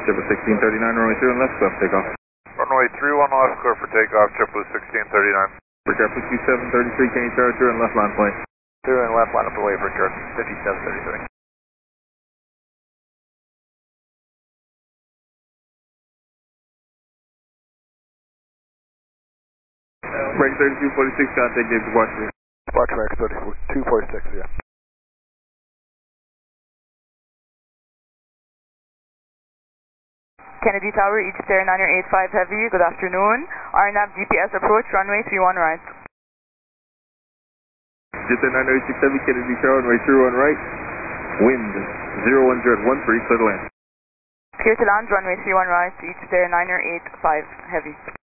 Triple 1639, runway 31 left, left takeoff. Runway 31 left, clear for takeoff, Triple 1639. For Jet 5733, can you charge her and left line point? Through and left line up away for Jet 5733. Break 3246, contact Gate to Washington. Foxtrot 3246, yeah. Kennedy Tower, each stair 985 Heavy, good afternoon. RNAV GPS approach, runway 31 right. Jet 9086 Heavy, Kennedy Tower, runway 31 right. Wind 010 at 13, clear to land. Clear to land, runway 31 right, each stair 985 Heavy.